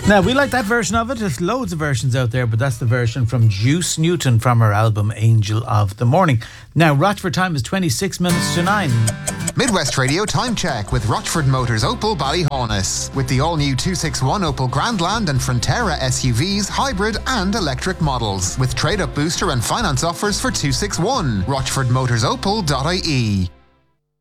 Now, we like that version of it. There's loads of versions out there, but that's the version from Juice Newton from her album Angel of the Morning. Now, Rochford time is 26 minutes to 9. Midwest Radio time check with Rochford Motors Opel Ballyhonus. With the all-new 261 Opel Grandland and Frontera SUVs, hybrid and electric models. With trade-up booster and finance offers for 261. RochfordMotorsOpel.ie.